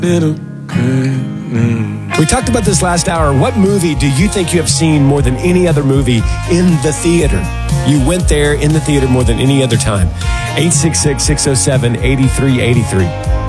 little good. We talked about this last hour. What movie do you think you have seen more than any other movie in the theater? You went there in the theater more than any other time. 866-607-8383.